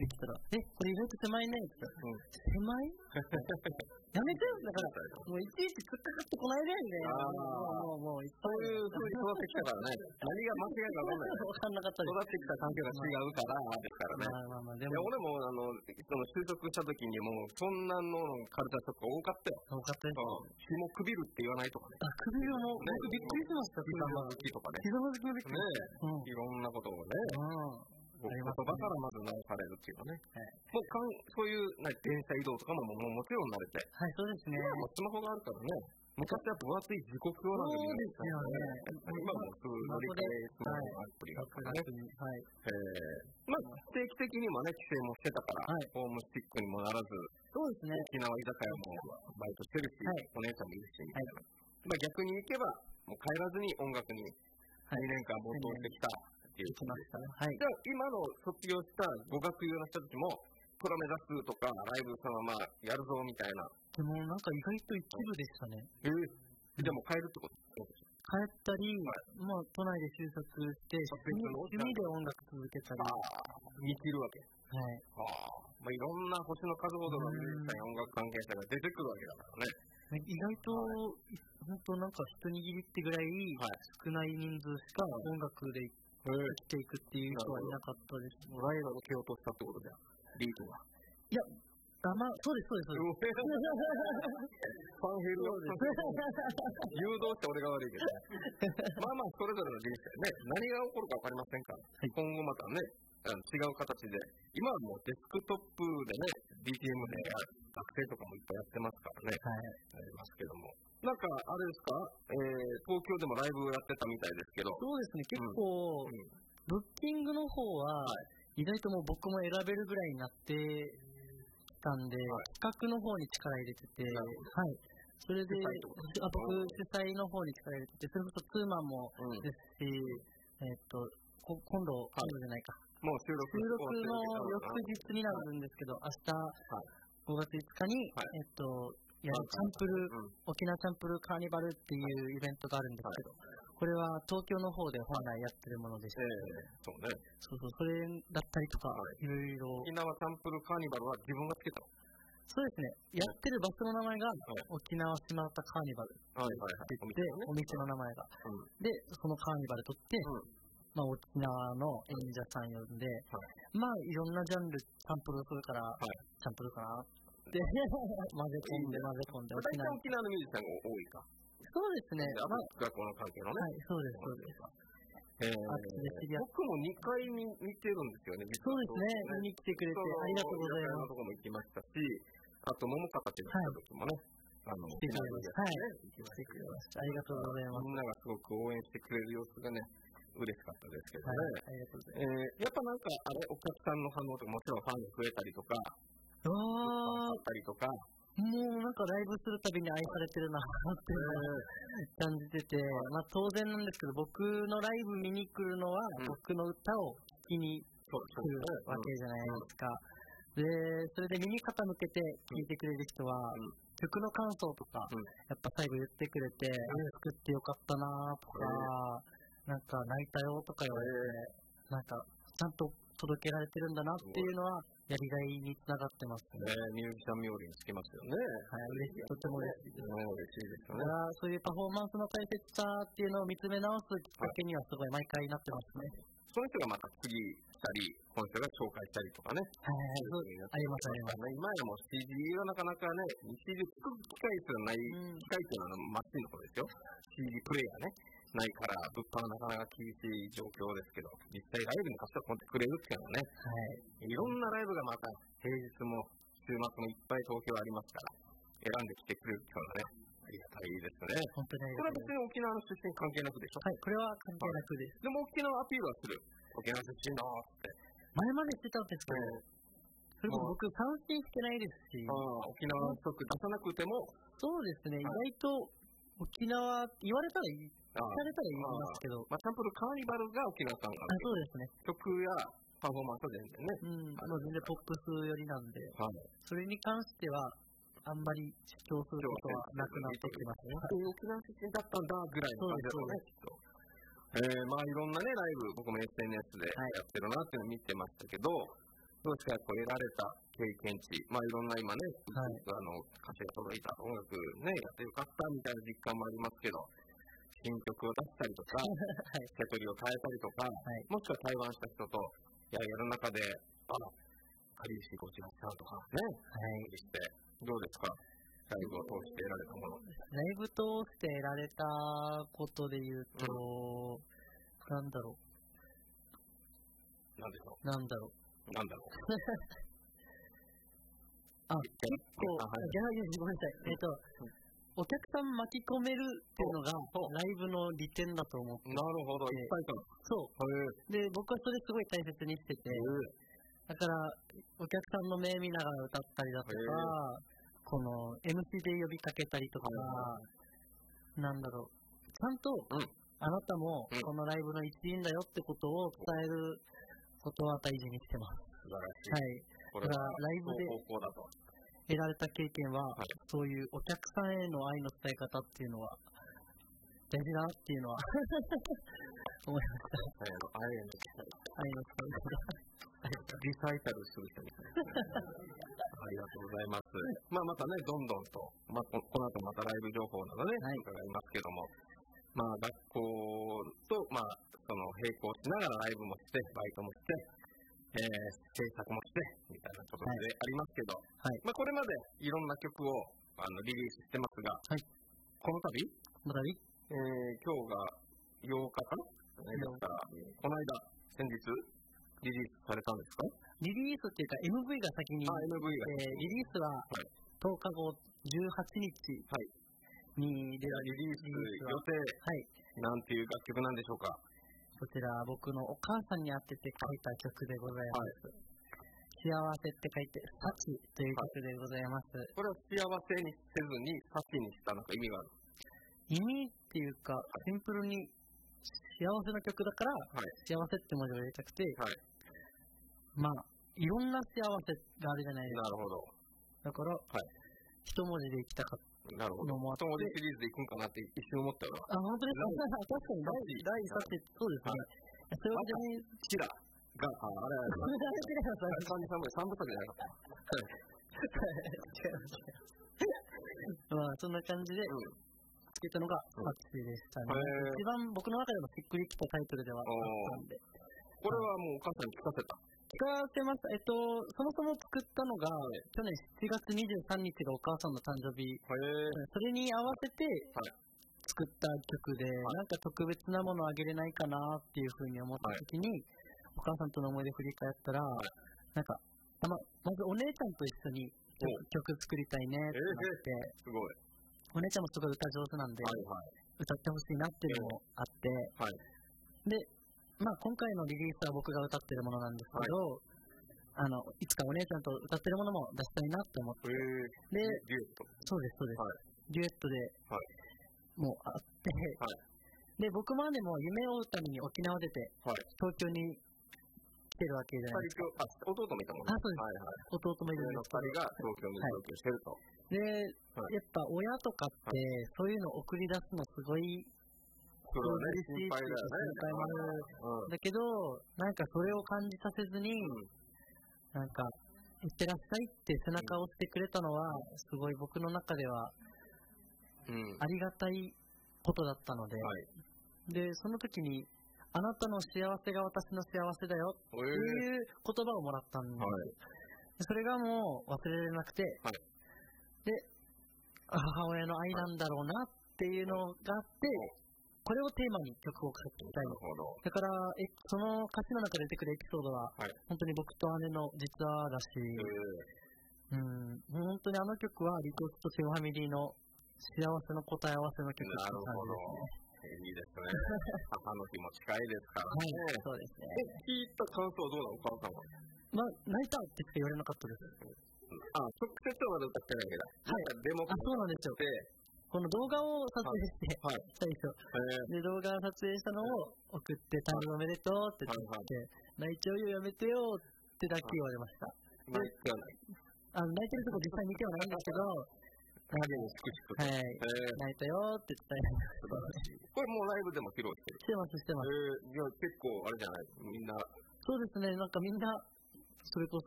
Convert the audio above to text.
ってきたら、これ意外と狭いねって言ったら、狭いやめてよだから、もういちいちくっかかってこないでんね。もういっぱい。 そういう風に育ってきたからね。何が間違いか分かんない。 分かんなかったです。 育ってきた環境が違うからですからね。でも俺もその就職した時にもうそんなのカルチャーショック多かったよ。 多かったです。 紐くびるって言わないとかね。 くびるも僕びっくりしました。 ひざまずきとかね。 ひざまずきもびっくり。 いろんなことをね。言葉からまず直されるっていうかね。もうそういう電車移動とかももちろん慣れて。 はい、そうですね。 もうスマホがあるからね。昔は分厚い時刻表なんで見るんですよね。今もすぐ乗り換えスマホのアプリがあるからね。まあ定期的にもね規制もしてたからホームスティックにもならず、 そうですね。 沖縄居酒屋もバイトしてるし、お姉さんもいるしみたいな。まあ逆に行けばもう帰らずに音楽に2年間没頭してきた。っていうことですね。じゃあ今の卒業した語学友の人たちもプロ目指すとかライブそのままやるぞみたいな。 でもなんか意外と一部でしたね。 でも帰るってこと？ 帰ったり、まあ都内で就職して趣味で音楽続けたり。 見切るわけ。 はい。 まあいろんな星の数ほどの音楽関係者が出てくるわけだからね。 意外と本当なんか一握りってぐらい少ない人数しか音楽で生きていくっていう人はいなかったです。 ライバルを蹴落としたってことじゃん、リードが。 いや、そうです。 ファンヘル誘導して俺が悪いけど。まあそれぞれの人生ね、何が起こるか分かりませんから、今後またね、違う形で、今はもうデスクトップでね、DTM で学生とかもいっぱいやってますからね、ありますけども。なんか、あれですか、東京でもライブをやってたみたいですけど。 そうですね、結構、ブッキングの方は、意外ともう僕も選べるぐらいになってきたんで、企画の方に力入れてて、それで、僕、主催の方に力入れてて、それこそツーマンもですし、今度じゃないか。 もう収録の翌日になるんですけど、明日、5月5日に、チャンプル、沖縄チャンプルカーニバルっていうイベントがあるんですけど、これは東京の方で本来やってるものでして、それだったりとか、いろいろ。 沖縄チャンプルカーニバルは自分がつけたの？ そうですね。やってる場所の名前が沖縄島田カーニバルって言って、お店の名前が。で、そのカーニバル取って、沖縄の演者さん呼んで、まあいろんなジャンルサンプルするから、チャンプルかなって混ぜ込んで。 大体沖縄のミュージシャンが多いか。 そうですね。 学校の関係のね。 そうです。 僕も2回見てるんですよね。 そうですね。見に来てくれてありがとうございます。 とこも行きましたし、あと桃方って来た時もね、 来てくれました。ありがとうございます。 みんながすごく応援してくれる様子がね、嬉しかったですけどね。やっぱなんかお客さんの反応とかもちろんファンが増えたりとか、あったりとか。 もうなんかライブするたびに愛されてるなって感じてて、当然なんですけど、僕のライブ見に来るのは、僕の歌を聴きに来るわけじゃないですか。で、それで耳傾けて聴いてくれる人は、曲の感想とか、やっぱ最後言ってくれて、作ってよかったなとか、なんか泣いたよとか言われて、なんかちゃんと届けられてるんだなっていうのは、やりがいにつながってますね。 ミュージシャン冥利につきますよね。 とても嬉しいです。 嬉しいですよね。 そういうパフォーマンスの大切さっていうのを見つめ直すきっかけにはすごい毎回なってますね。 その人がまた次したり、この人が紹介したりとかね。 あります。 今やもう CD はなかなかね、CD 作る機会すらない、機会っていうのはマシンのことですよ。CD プレイヤーね。ないから、物販はなかなか厳しい状況ですけど、実際ライブに貸してこんでくれるっていうのはね、いろんなライブがまた平日も週末もいっぱい東京ありますから、選んできてくれるっていうのはね、ありがたいですね。 本当にこれは別に沖縄の出身関係なくでしょ？ はい、これは関係なくです。 でも沖縄アピールはする。沖縄出身だって。 前までしてたんですけど、それこそ僕三振してないですし、 沖縄の曲出さなくても、 そうですね、意外と沖縄言われたらいい。聞かれたら言いますけど、 サンプルカーニバルが沖縄感がある。 そうですね。 曲やパフォーマンスは全然ね。 全然ポップス寄りなんで、それに関してはあんまり主張することはなくなってきますね。 沖縄出身だったんだぐらいの感じだとね、きっと。まあいろんなねライブ僕も SNS でやってるなっていうのを見てましたけど、 どうですか、得られた経験値、いろんな今ね、歌詞が届いた音楽ね、やってよかったみたいな実感もありますけど、新曲を出したりとか、手取りを変えたりとか、もしくは対バンした人とやる中で、かりゆし58さんとかね、して、どうですか、ライブを通して得られたもの。 ライブ通して得られたことで言うと、なんだろう。結構、ごめんなさい。お客さん巻き込めるっていうのが、ライブの利点だと思って。 なるほど、いっぱいか。 そう。で、僕はそれすごい大切にしてて、だから、お客さんの目見ながら歌ったりだとか、この MC で呼びかけたりとか、なんだろう。ちゃんと、あなたもこのライブの一員だよってことを伝えることは大事にしてます。 素晴らしい。 だからライブで得られた経験は、そういうお客さんへの愛の伝え方っていうのは大事だなっていうのは思いました。愛の伝え方。 リサイタルする人みたいな。ありがとうございます。またね、どんどんと、この後またライブ情報などね、伺いますけども、学校と、その並行しながらライブもして、バイトもして、制作もして、みたいなことでありますけど、これまでいろんな曲をリリースしてますが、この度、今日が8日かなですから、この間、先日、リリースされたんですか？ リリースっていうか MV が先に、リリースは10日後18日に出るリリース予定、なんていう楽曲なんでしょうか？ こちら僕のお母さんに当てて書いた曲でございます。幸せって書いて、幸という曲でございます。 これは幸せにせずに幸にしたなんか意味がある？ 意味っていうか、シンプルに幸せの曲だから、幸せって文字を入れたくて、いろんな幸せがあるじゃないですか。 なるほど。 だから、一文字でいきたかったのもあって。 一文字シリーズでいくんかなって一瞬思ったよ。 本当ですか？確かに第一冊そうですね。それはキラが、あれ三部作じゃなかった。 そんな感じで、つけたのがサチでしたね。一番僕の中でもしっくりきたタイトルではあったんで。 これはもうお母さんに聞かせた？ 聞かせました。そもそも作ったのが、去年7月23日がお母さんの誕生日。それに合わせて作った曲で、なんか特別なものをあげれないかなっていうふうに思った時に、お母さんとの思い出振り返ったら、なんか、まずお姉ちゃんと一緒に曲作りたいねってなって、 すごい。 お姉ちゃんもすごい歌上手なんで、歌ってほしいなっていうのもあって、で、今回のリリースは僕が歌ってるものなんですけど、いつかお姉ちゃんと歌ってるものも出したいなって思って、で、 デュエット。 そうです、デュエットで、もうあって、で、僕までも夢を追うために沖縄出て、東京に来てるわけじゃないですか。 弟もいたもんね。 そうです。弟もいるんですけど。 2人が東京に上京してると。 で、やっぱ親とかって、そういうのを送り出すのすごい、 心配だよね。 心配もある。だけど、なんかそれを感じさせずに、なんか、いってらっしゃいって背中を押してくれたのは、すごい僕の中では、ありがたいことだったので、で、その時に、あなたの幸せが私の幸せだよっていう言葉をもらったんです。それがもう忘れられなくて、で、母親の愛なんだろうなっていうのがあって、これをテーマに曲を書きたい。だから、その歌詞の中で出てくるエピソードは、本当に僕と姉の実話だし、本当にあの曲はリトスとシェファミリーの幸せの答え合わせの曲って感じですね。 いいですね。母の日も近いですからね。 そうですね。 聞いた感想はどうなの、お母さんは。 泣いたって言われなかったです。 直接はまだ歌ってないけど。でも、 そうなんですよ。この動画を撮影して、最初。で、動画を撮影したのを送って、誕生日おめでとうって言って、泣いちゃうよ、やめてよってだけ言われました。 泣いてはない。 泣いてるとこ実際見てはないんですけど、泣いたよって伝えました。これもうライブでも披露してる？ してます。 じゃあ結構あれじゃないみんな。 そうですね、なんかみんな、それこそ